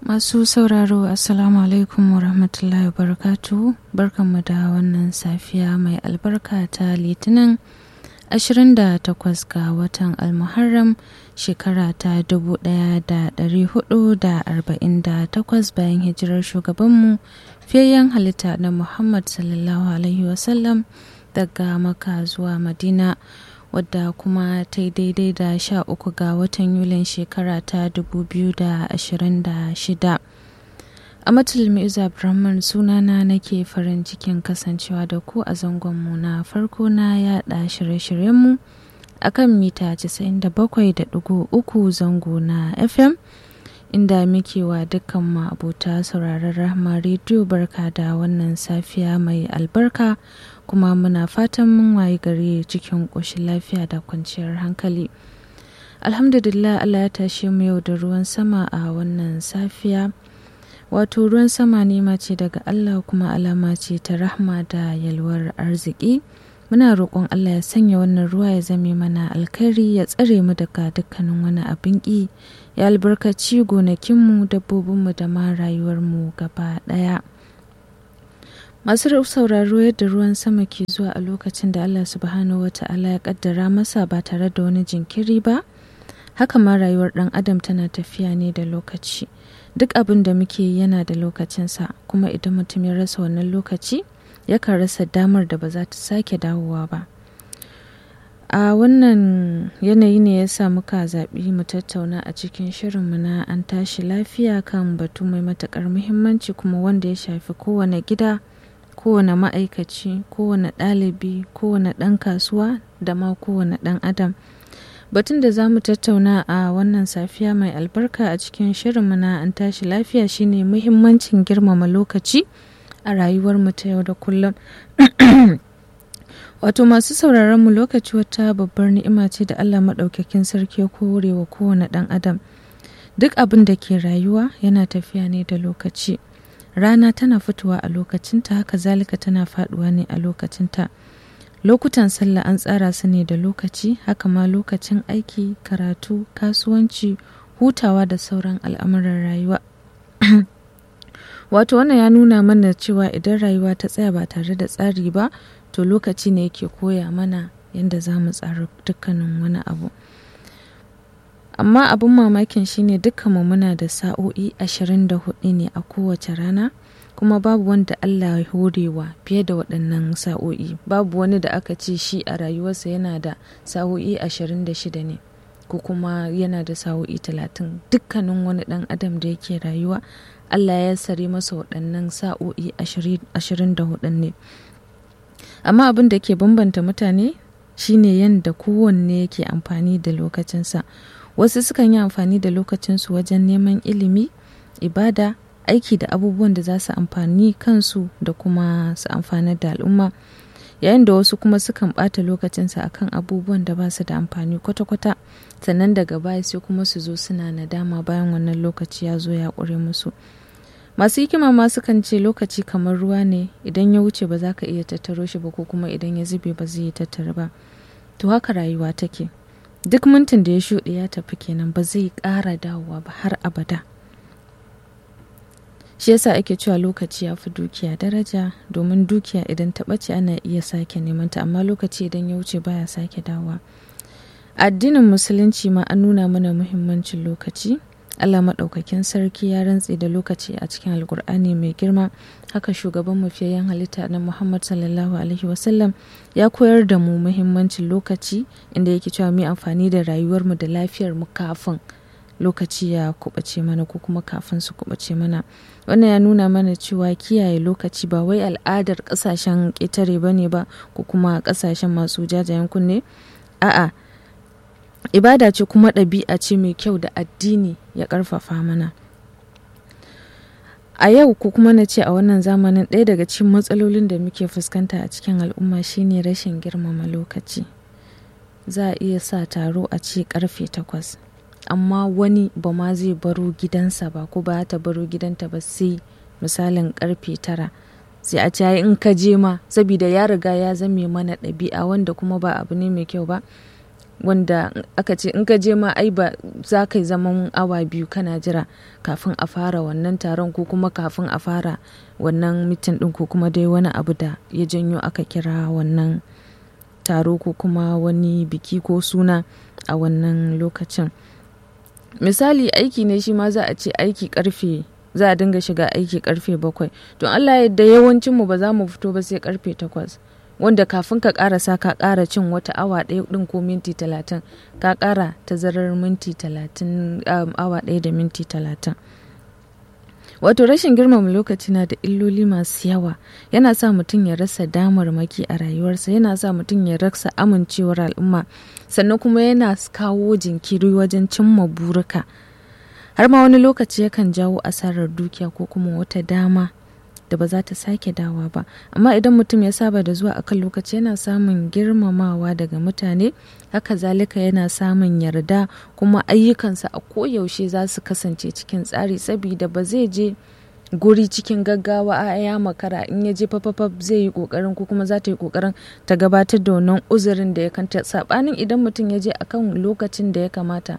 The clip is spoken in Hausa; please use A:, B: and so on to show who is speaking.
A: Masu sauraro Assalamu alaikum wa rahmatullahi wa barakatuhu. Barkanmu da wannan safiya mai albarka ta Litinin 28 ga watan Almuharram shekara ta 1448 bayan hijirar shugabanmu fiyayyen halitta na Muhammad sallallahu alaihi wasallam daga Makka zuwa Madina, wadda kuma ta yi daidai da 13 ga watan Yulin shekara ta 2026. Amatul Mi'za Brahman sunana nake farin cikin kasancewa da ku a zangonmu na farko na yada shirye-shiryenmu a kan mita 97.3 zango na FM, inda muke wa dukkan ma'abota sauraron Rahma Radio barka da wannan safiya mai albarka, kuma muna fatan mun waye gari cikin ƙoshin lafiya da kwanciyar hankali. Alhamdulillah, Allah ya tashe mu yau da ruwan sama a wannan safiya. Wato ruwan sama nema ce daga Allah, kuma alama ce ta rahma da yalwar arziki. Muna roƙon Allah ya sanya wannan ruwa ya zame mana alkhairi, ya tsare mu daga dukkanin wani abin ƙi, ya albarkaci gonakinmu, dabbobinmu da ma rayuwarmu gaba ɗaya. Masu sauraro, yadda ruwan sama ke zuwa a lokacin da Allah subhanahu wa ta'ala ya kaddara masa ba tare da wani jinkiri ba, haka ma rayuwar ɗan adam tana tafiya ne da lokaci. Duk abin da muke yana da lokacinsa, kuma idan mutum ya rasa wannan lokaci yakan rasa damar da ba za ta sake dawowa ba. A wannan yanayi ne ya sa muka zaɓi mu tattauna a cikin shirinmu na an tashi lafiya kan batu mai matuƙar muhimmanci, kuma wanda ya shafi kowane gida, kowane ma'aikaci, kowane ɗalibi, kowane ɗan kasuwa da ma kowane ɗan adam. Batun da za mu tattauna a wannan safiya mai albarka a cikin shirinmu na an tashi lafiya shine muhimmancin girmama lokaci a rayuwar mu ta yau da kullum. Wato masu sauraron mu, lokaci wata babbar ni'ima ce da Allah maɗaukakin sarki ya kore wa kowane ɗan adam. Duk abin da ke rayuwa yana tafiya ne da lokaci. Rana tana fitowa a lokacinta, haka zalika tana faɗuwa ne a lokacinta. Lokutan sallah an tsara su ne da lokaci, haka ma lokacin aiki, karatu, kasuwanci, hutawa da sauran al'amuran rayuwa. Wato wannan ya nuna mana cewa idan rayuwa ta tsaya ba tare da tsari ba, to lokaci ne yake koya mana yadda za mu tsara dukkanin wani abu. Amma abin mamakin shine dukkanmu muna da sa'o'i 24 ne a kowace rana, kuma babu wanda Allah ya horewa fiye da waɗannan sa'o'i. Babu wani da aka ce shi a rayuwarsa yana da sa'o'i 26 ne, ko kuma yana da sa'o'i 30. Dukkanin wani ɗan adam da yake rayuwa, Allah ya sare masa waɗannan sa'o'i 24 ne. Amma abin da ke bambanta mutane shine yadda kowanne yake amfani da lokacinsa. Wasu sukan yi amfani da lokacinsu wajen neman ilimi, ibada, aiki da abubuwan da za su amfani kansu da kuma su amfanar da al'umma, yayin da wasu kuma sukan ɓata lokacinsa akan abubuwan da ba su da amfani kwata-kwata, sannan daga baya sai kuma su zo suna nadama bayan wannan lokaci ya zo ya ƙure musu. Masu hikima ma sukan ce lokaci kamar ruwa ne, idan ya wuce ba za ka iya tattaro shi ba, ko kuma idan ya zube ba zai yi tattara ba. To haka rayuwa take. Duk mintin da ya shuɗe ya tafi kenan, ba zai ƙara dawowa ba har abada. Shi yasa ake cewa lokaci ya fi dukiya daraja, domin dukiya idan ta ɓace ana iya sake neman ta, amma lokaci idan ya wuce baya sake dawowa. Addinin Musulunci ma an nuna mana muhimmancin lokaci. Allah maɗaukakin sarki ya rantse da lokaci a cikin Alƙur'ani mai girma. Haka shugaban mu fiyayyen halitta na Muhammad sallallahu alaihi wasallam ya koyar da mu muhimmancin lokaci, inda yake cewa mu yi amfani da rayuwarmu da lafiyar mu kafin lokaci ya kubace mana, ko kuma kafin su kubace mana. Wannan ya nuna mana cewa kiyaye lokaci ba wai al'adar ƙasashen ƙetare ba ne ba, ko kuma ƙasashen masu jajayen kunne. A'a, ibada ce kuma ɗabi'a ce mai kyau da addini ya ƙarfafa mana. A yau, ko kuma na ce a wannan zamanin, ɗaya daga cikin matsalolin da muke fuskanta a cikin al'umma shine rashin girmama lokaci. Za a iya sa taro a ce ƙarfe 8, amma wani ba ma zai baro gidansa ba, ko ba ta baro gidanta ba sai misalin ƙarfe 9. Sai a ce in ka je ma, saboda ya riga ya zame mana ɗabi'a, wanda kuma ba abu ne mai kyau ba. wanda aka ce in ka je ma ai ba za ka yi zaman awa 2 kana jira kafin a fara wannan taron ko kuma kafin a fara wannan mitin din ko kuma dai wani abu da ya janyo aka kira wannan taro ko kuma wani biki ko suna a wannan lokacin. Misali aiki ne shi ma za a ce aiki za a dinga shiga aiki karfe 7, don Allah yadda yawancinmu ba za mu fito ba sai karfe 8, wanda kafin ka karasa ka kara cin wata awa 1 din ko minti 30, ka kara tazarar minti 30, awa 1 da minti 30. Wato rashin girmama lokaci na da illoli masu yawa, yana sa mutum ya rasa damarmaki a rayuwarsa, yana sa mutum ya rasa amincewar al'umma, sannan kuma yana kawo jinkiri wajen cimma burika, har ma wani lokaci yakan jawo asarar dukiya ko kuma wata dama da ba za ta sake dawa ba. Amma idan mutum ya saba da zuwa akan lokaci yana samun girmamawa daga mutane, haka zalika yana samun yarda, kuma ayyukansa a koyaushe za su kasance cikin tsari, saboda ba zai je guri cikin gaggawa a ya makara, in ya je fafafaf zai yi kokarin ko kuma za ta yi kokarin ta gabatar da wannan uzurin da ya kanta, sabanin idan mutum ya je akan lokacin da ya kamata